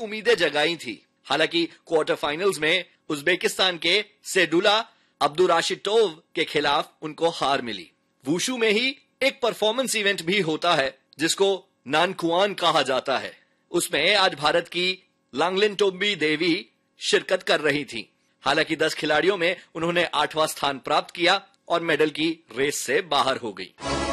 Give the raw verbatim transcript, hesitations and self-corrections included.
उम्मीदें जगाई थी। हालांकि क्वार्टर फाइनल्स में उज्बेकिस्तान के सेडुला अब्दुराशिटोव के खिलाफ उनको हार मिली। वुशु में ही एक परफॉर्मेंस इवेंट भी होता है जिसको नानकुआन कहा जाता है। उसमें आज भारत की लांगलिनटोम्बी देवी शिरकत कर रही थी। हालांकि दस खिलाड़ियों में उन्होंने आठवां स्थान प्राप्त किया और मेडल की रेस से बाहर हो गई।